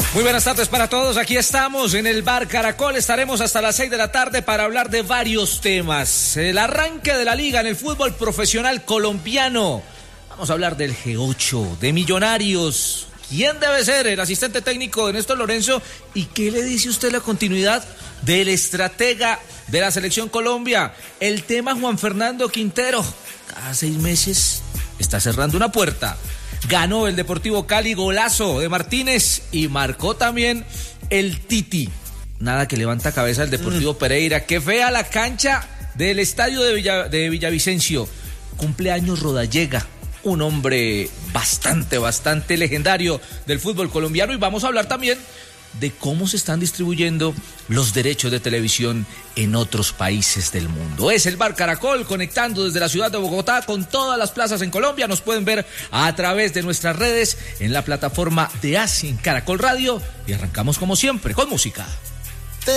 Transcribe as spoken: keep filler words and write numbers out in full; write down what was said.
Muy buenas tardes para todos, aquí estamos en el Bar Caracol, estaremos hasta las seis de la tarde para hablar de varios temas. El arranque de la liga en el fútbol profesional colombiano, vamos a hablar del G ocho, de Millonarios, quién debe ser el asistente técnico de Néstor Lorenzo y qué le dice usted la continuidad del estratega de la Selección Colombia. El tema Juan Fernando Quintero, cada seis meses está cerrando una puerta. Ganó el Deportivo Cali, golazo de Martínez y marcó también el Titi. Nada que levanta cabeza el Deportivo mm. Pereira. Qué fea la cancha del estadio de, Villa, de Villavicencio. Cumpleaños Rodallega, un hombre bastante, bastante legendario del fútbol colombiano. Y vamos a hablar también de cómo se están distribuyendo los derechos de televisión en otros países del mundo. Es el Bar Caracol, conectando desde la ciudad de Bogotá con todas las plazas en Colombia. Nos pueden ver a través de nuestras redes en la plataforma de Asin Caracol Radio y arrancamos como siempre con música.